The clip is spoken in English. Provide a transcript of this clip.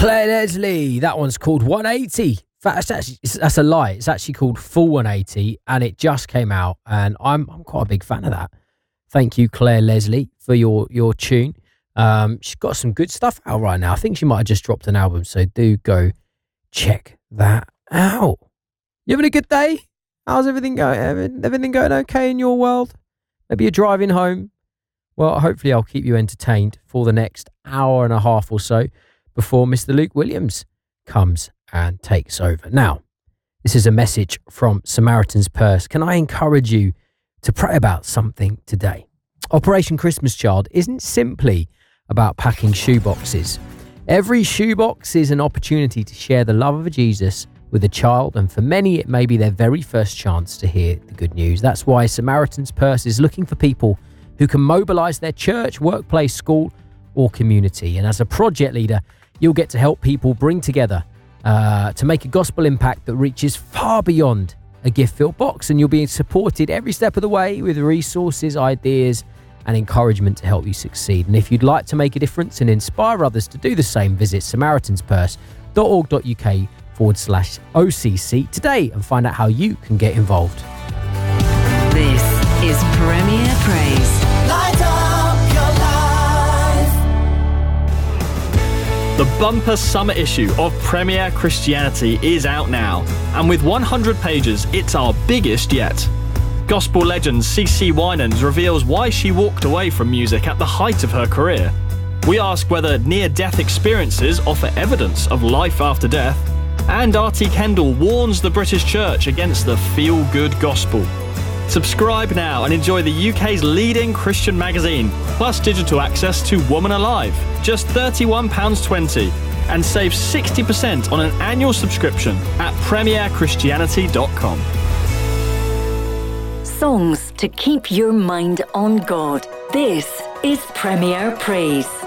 Claire Leslie. That one's called 180. That's a lie. It's actually called Full 180, and it just came out, and I'm quite a big fan of that. Thank you, Claire Leslie, for your tune. She's got some good stuff out right now. I think she might have just dropped an album, so do go check that out. You having a good day? How's everything going? Everything going okay in your world? Maybe you're driving home. Well, hopefully I'll keep you entertained for the next hour and a half or so before Mr. Luke Williams comes and takes over. Now, this is a message from Samaritan's Purse. Can I encourage you to pray about something today? Operation Christmas Child isn't simply about packing shoeboxes. Every shoebox is an opportunity to share the love of Jesus with a child, and for many it may be their very first chance to hear the good news. That's why Samaritan's Purse is looking for people who can mobilise their church, workplace, school or community. And as a project leader, you'll get to help people bring together to make a gospel impact that reaches far beyond a gift-filled box, and you'll be supported every step of the way with resources, ideas and encouragement to help you succeed. And if you'd like to make a difference and inspire others to do the same, visit samaritanspurse.org.uk/OCC today and find out how you can get involved. This is Premier Praise. Light up your life. The bumper summer issue of Premier Christianity is out now, and with 100 pages, it's our biggest yet. Gospel legend CeCe Winans reveals why she walked away from music at the height of her career. We ask whether near-death experiences offer evidence of life after death, and R.T. Kendall warns the British Church against the feel-good gospel. Subscribe now and enjoy the UK's leading Christian magazine, plus digital access to Woman Alive, just £31.20, and save 60% on an annual subscription at premierchristianity.com. Songs to keep your mind on God. This is Premier Praise.